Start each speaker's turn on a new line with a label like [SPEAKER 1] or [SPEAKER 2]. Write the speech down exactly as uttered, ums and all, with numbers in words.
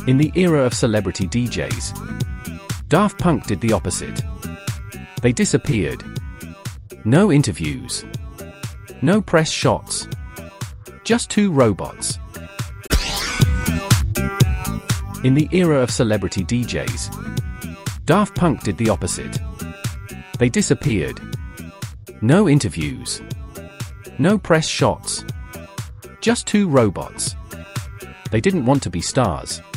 [SPEAKER 1] In the era of celebrity D Js, Daft Punk did the opposite. They disappeared. No interviews. No press shots. Just two robots. In the era of celebrity D Js, Daft Punk did the opposite. They disappeared. No interviews. No press shots. Just two robots. They didn't want to be stars.